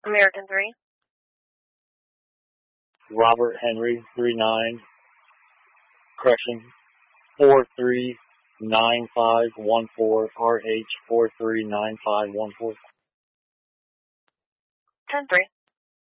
American 3. Robert Henry 39, correction, 439514, RH 439514. 10-3.